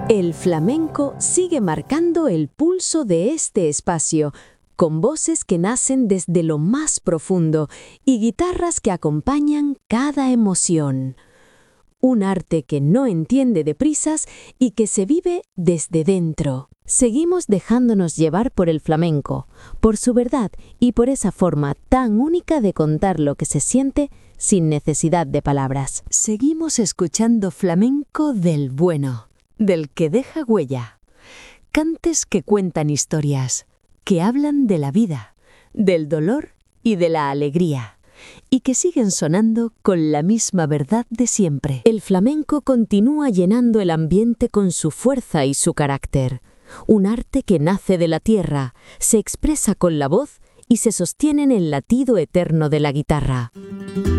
El flamenco sigue marcando el pulso de este espacio, con voces que nacen desde lo más profundo y guitarras que acompañan cada emoción. Un arte que no entiende de prisas y que se vive desde dentro. Seguimos dejándonos llevar por el flamenco, por su verdad y por esa forma tan única de contar lo que se siente sin necesidad de palabras. Seguimos escuchando flamenco del bueno, del que deja huella. Cantes que cuentan historias, que hablan de la vida, del dolor y de la alegría, y que siguen sonando con la misma verdad de siempre. El flamenco continúa llenando el ambiente con su fuerza y su carácter. Un arte que nace de la tierra, se expresa con la voz y se sostiene en el latido eterno de la guitarra.